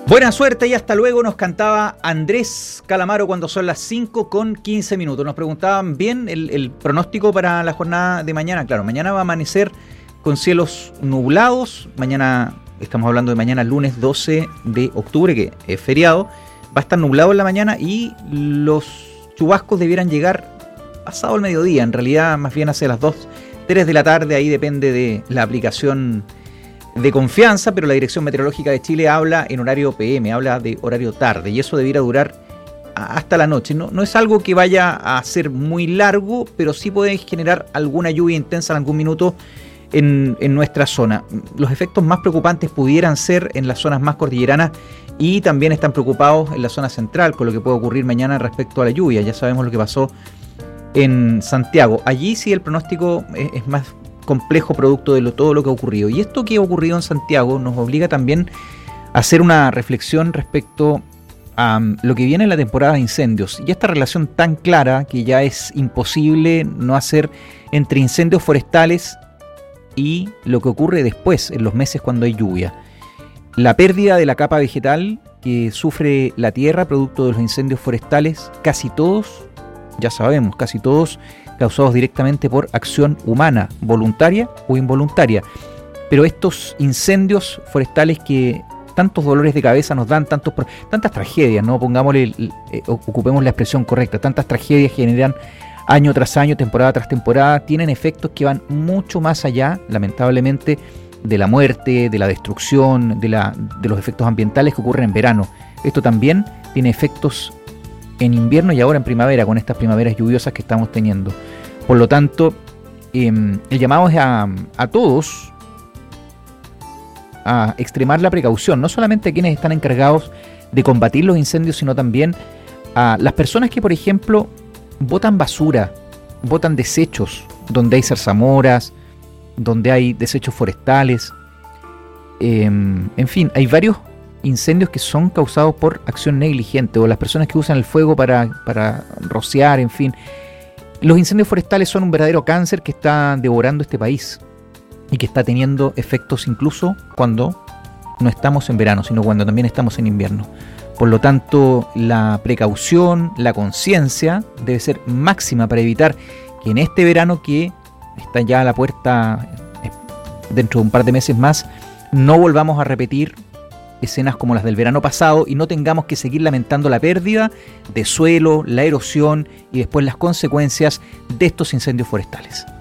Buena suerte y hasta luego, nos cantaba Andrés Calamaro cuando son las 5:15. Nos preguntaban bien el pronóstico para la jornada de mañana. Claro, mañana va a amanecer con cielos nublados. Mañana, estamos hablando de mañana lunes 12 de octubre, que es feriado. Va a estar nublado en la mañana y los chubascos debieran llegar pasado el mediodía. En realidad, más bien hacia las 2, 3 de la tarde. Ahí depende de la aplicación de confianza, pero la Dirección Meteorológica de Chile habla en horario PM, habla de horario tarde, y eso debiera durar hasta la noche. No es algo que vaya a ser muy largo, pero sí puede generar alguna lluvia intensa en algún minuto en nuestra zona. Los efectos más preocupantes pudieran ser en las zonas más cordilleranas y también están preocupados en la zona central con lo que puede ocurrir mañana respecto a la lluvia. Ya sabemos lo que pasó en Santiago. Allí sí el pronóstico es más complejo producto de todo lo que ha ocurrido. Y esto que ha ocurrido en Santiago nos obliga también a hacer una reflexión respecto a lo que viene en la temporada de incendios. Y esta relación tan clara que ya es imposible no hacer entre incendios forestales y lo que ocurre después, en los meses cuando hay lluvia. La pérdida de la capa vegetal que sufre la tierra producto de los incendios forestales, casi todos, ya sabemos, casi todos causados directamente por acción humana, voluntaria o involuntaria. Pero estos incendios forestales que tantos dolores de cabeza nos dan, tantas tragedias, ¿no? Ocupemos la expresión correcta, tantas tragedias generan año tras año, temporada tras temporada, tienen efectos que van mucho más allá, lamentablemente, de la muerte, de la destrucción, de los efectos ambientales que ocurren en verano. Esto también tiene efectos en invierno y ahora en primavera, con estas primaveras lluviosas que estamos teniendo. Por lo tanto, el llamado es a todos a extremar la precaución, no solamente a quienes están encargados de combatir los incendios, sino también a las personas que, por ejemplo, botan basura, botan desechos, donde hay zarzamoras, donde hay desechos forestales. En fin, hay varios incendios que son causados por acción negligente, o las personas que usan el fuego para rociar, en fin. Los incendios forestales son un verdadero cáncer que está devorando este país y que está teniendo efectos incluso cuando no estamos en verano, sino cuando también estamos en invierno. Por lo tanto, la precaución, la conciencia debe ser máxima para evitar que en este verano que está ya a la puerta, dentro de un par de meses más, no volvamos a repetir escenas como las del verano pasado y no tengamos que seguir lamentando la pérdida de suelo, la erosión y después las consecuencias de estos incendios forestales.